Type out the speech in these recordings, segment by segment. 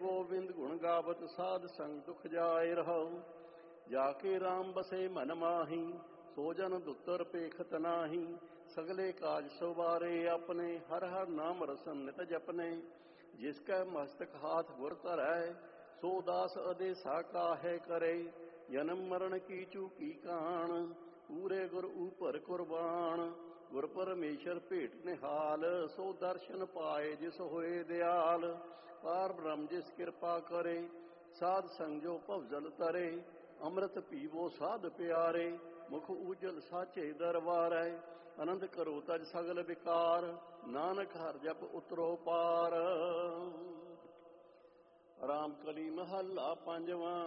ਗੋਬਿੰਦ ਗੁਣ ਗਾਵਤ ਸਾਧ ਸੰਗ ਦੁਖ ਜਾਏ ਰਹਾਉ। ਜਾ ਕੇ ਰਾਮ ਬਸੇ ਮਨ ਮਾਹੀ ਸੋ ਜਨ ਦੁੱਤਰ ਪੇਖਤ ਨਾਹੀ। ਸਗਲੇ ਕਾਜ ਸਵਾਰੇ ਆਪਣੇ ਹਰ ਹਰ ਨਾਮ ਰਸਨ ਨਿਤ ਜਪਨੇ। ਜਿਸ ਕੈ ਮਸਤਕ ਹਾਥ ਗੁਰ ਧਰੈ ਸੋ ਦਾਸ ਅਦੇਸਾ ਕਾਹੈ ਕਰੇ। ਜਨਮ ਮਰਨ ਕੀ ਚੂਕੀ ਕਾਣ ਪੂਰੇ ਗੁਰ ਉਪਰ ਕੁਰਬਾਨ। ਗੁਰ ਪਰਮੇਸ਼ਰ ਭੇਟ ਨਿਹਾਲ ਸੋ ਦਰਸ਼ਨ ਪਾਏ ਜਿਸ ਹੋਏ ਦਿਆਲ। ਪਾਰ ਬ੍ਰਹਮ ਜਿਸ ਕਿਰਪਾ ਕਰੇ ਸਾਧ ਸੰਜੋ ਭਵਜਲ ਤਰੇ। ਅੰਮ੍ਰਿਤ ਪੀਵੋ ਸਾਧ ਪਿਆਰੇ ਮੁਖ ਉਜਲ ਸਾਚੇ ਦਰਬਾਰੈ। ਆਨੰਦ ਕਰੋ ਤਜ ਸਗਲ ਵਿਕਾਰ ਨਾਨਕ ਹਰਿ ਜਪ ਉਤਰੋ ਪਾਰ। ਰਾਮ ਕਲੀ ਮਹੱਲਾ ਪੰਜਵਾਂ।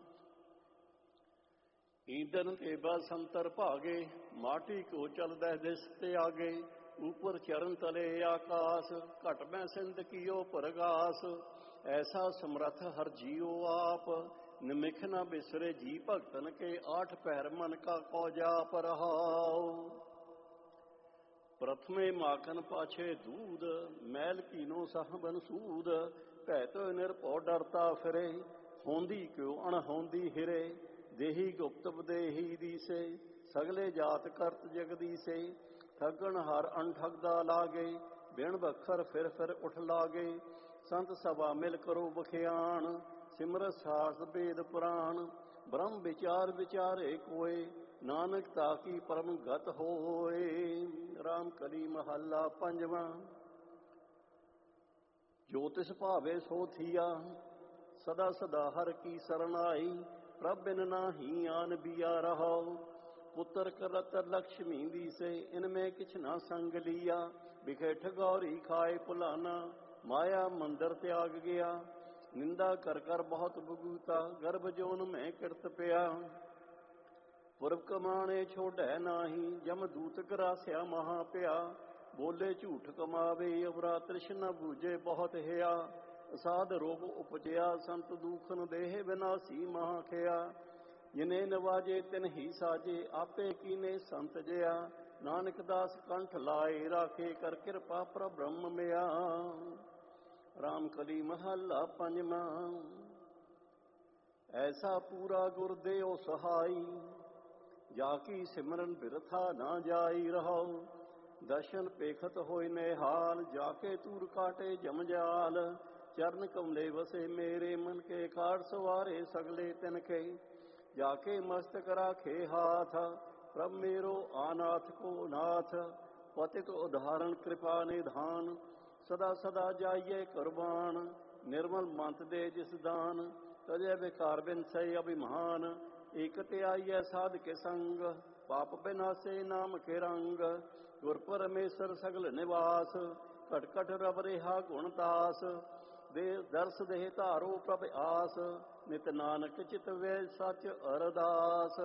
ਈਂਦਨ ਤੇ ਬਸੰਤਰ ਭਾਗੇ ਮਾਟੀ ਕੋ ਚਲਦੈ ਦਿਸ ਤੇ ਆਗੇ। ऊपर चरण तले आकाश घट में सिंध कियो परगास। ऐसा समर्थ हर जियो आप निमिख न बिसरे जी भगतन के। आठ पहर मन का कौ जाप रहाओ। प्रथमे माखन पाछे दूध मैल कीनो सहबन सूद। भै तो निरभौ डरता फिरे होंदी क्यों अणहोंदी हिरे। देही गुप्त देही दीसे सगले जात करत जगदीसे। ठगन हर अनठगदा लागे बिन बखर फिर उठ लागे। संत सभा मिल करो बखियान सिमरत सास वेद पुराण। ब्रह्म विचार विचारे कोय नानक ताकी परम गत होए। राम कली महला पंजवां। जो तिस भावे सो थिया सदा सदा हर की सरनाई। प्रभ बिन नाही आन बिया रहाओ। पुत्र करत लक्ष्मी दीसे इनमें किछ न संग लिया। बिखे ठगौरी खाए पुलाना माया मंदिर त्याग गया। निंदा कर कर बहुत बगूता गर्भ जोन में किरत पिया। पुरब कमाने छोड़ै नाही जम दूत करास्या महा पिया। बोले झूठ कमावे अवरा तृष्णा बूझे बहुत हिया। असाध रोग उपजया संत दूखन देह विनाशी महा खिया। जिने नवाजे तिन ही साजे आपे कीने संत जया। नानक दास कंठ लाए राखे कर कृपा प्रभ ब्रह्म मिया। राम कली महला पंजवां। ऐसा पूरा गुर देओ सहाई जाकी सिमरन बिरथा ना जाई रहाओ। दर्शन पेखत होय निहाल जाके तूर काटे जमजाल। चरण कमले वसे मेरे मन के कार सवारे सगले तिनके। जाके मस्तक राखे हाथ प्रभ मेरो आनाथ को नाथ। पतित उदाहरण कृपा निधान सदा सदा जाइए कुर्बान। निर्मल मंत दे जिस दान तजय विकार बिन सही अभिमान। एकते आइए साध के संग पाप बिनासे नाम के रंग। गुर परमेश्वर सगल निवास घट घट रब रेहा गुणदास। दे दर्श देह धारो प्रभ आस नित नानक चित वे सच अरदास।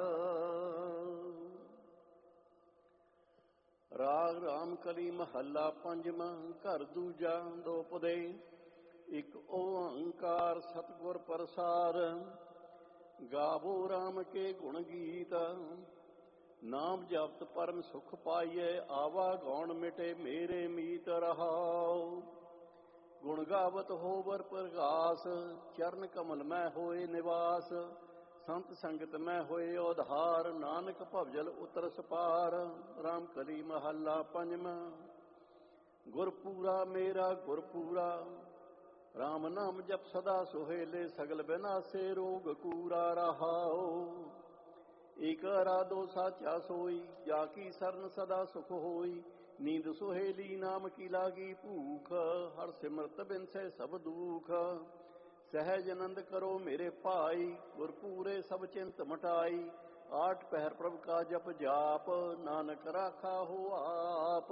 राग राम कली महला पंजवां। घर दूजा दोपदे। इक ओंकार सतगुर प्रसाद गावो राम के गुण गीत। नाम जपत परम सुख पाइए आवा गौण मिटे मेरे मीत रहाओ। गुण गावत होवर प्रकाश चरण कमल में होए निवास। संत संगत में होए उधार नानक भवजल उतरस पार। राम कली महला पंजवां। गुरपूरा मेरा गुरपूरा राम नाम जप सदा सुहेले। सगल बिनासे रोग कूरा रहाओ। एक आराधो साचा सोई जाकी सरन सदा सुख होई। नींद सुहेली नाम की लागी भूख हर सिमरत बिन से सब दुख। सहज आनंद करो मेरे भाई गुरपूरे सब चिंत मटाई। आठ पहर प्रभ का जप जाप नानक राखा हो आप।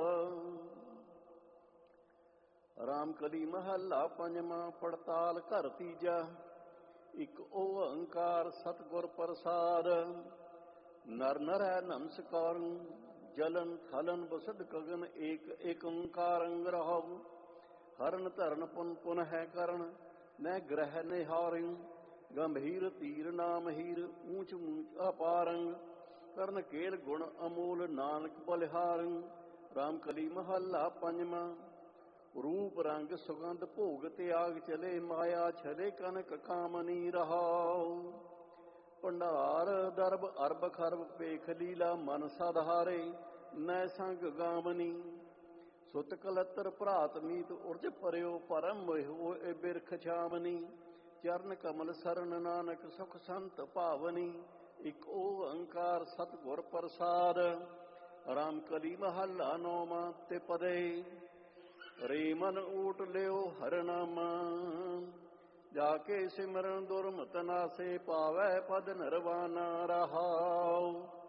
राम कली महला पंजवां। पड़ताल घर तीजा। इक ओंकार सतगुर प्रसाद। नर नर है नमस्कार जलन थलन बसद गगन एक एक ओंकारं रहाउ। हरण धरण पुन पुन है करण न ग्रह निहारिं। गंभीर तीर नाम हीर ऊंच ऊंच अपारंग। करण केल गुण अमोल नानक बलिहारं। राम कली महला पंजवां। रूप रंग सुगंध भोग त्याग चले माया छले कनक कामनी रहाओ। भंडार दरब अरब खरब पेख लीला मन सधारे नै संग गामनी। सुत कलत्र भरात मीत उर्ज परयो परम मोह ए बिरख छावनी। चरण कमल सरन नानक सुख संत भावनी। इक ओंकार सतगुर प्रसाद राम कली महला नौमा ते पदे। रे मन ऊट लियो हर नामा जाके सिमरन दुर्मत नासे पावै पद नरवाना रहाओ।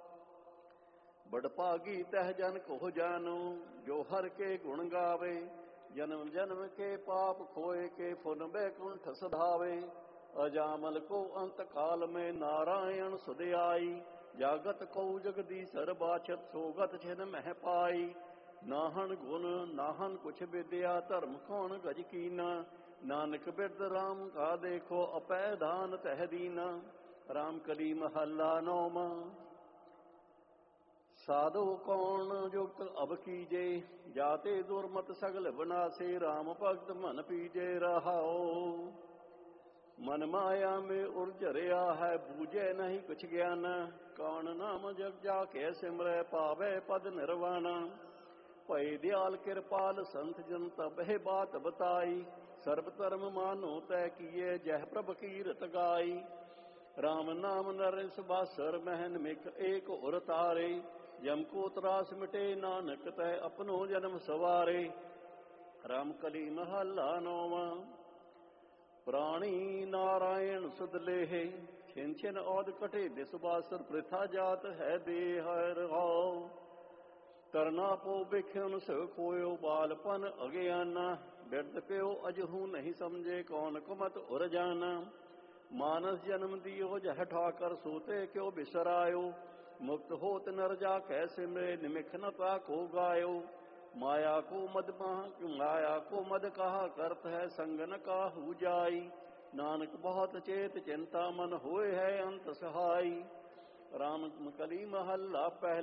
बड़भागी तह जन को जानो जो हर के गुण गावे। जन्म जन्म के पाप खोए के फुन बैकुंठ सधावे। अजामल को अंत काल में नारायण सुध आई। जागत को जगदीशर बाछत सोगत छिन मह पाई। नाहन गुण नाहन कुछ विद्या धर्म कौन गज कीना। नानक बिरद राम का देखो अपै दान तह दीना। राम कली महला नौमा। साधु कौन युक्त अब कीजे जाते दुर्मत सगल बनासे। राम भक्त मन पीजे रहाओ। मन माया में उर्जरिया है बूझे नहीं कुछ ज्ञान। कौन नाम जग जाके सिमरै पावे पद निर्वाणा। भय दयाल कृपाल संत जन तब है बात बताई। सर्व धर्म मानो तय किए जह प्रभ कीरत गाई। राम नाम नर सुबासर महन मिक एक उर तारे। जम को त्रास मिटे नानक तय अपनो जन्म सवारे। राम कली महला नौवा। प्राणी नारायण सुध लेहे छिन छिन औद कटे दिसबासर। प्रथा जात है देह रहाओ। करना पो बिख्यन सो खोयो बालपन अज्ञाना। बिरद प्यो अजहू नहीं समझे कौन कुमत उर जाना। मानस जन्म दियो जह ठाकर सोते क्यों बिसरायो। मुक्त होत नर जा कैसे में निमिखनता को गायो। माया को मद कहा करत है संगन काहू जाई। नानक बहुत चेत चिंता मन होए है अंत सहाई। राम कली महला पहला।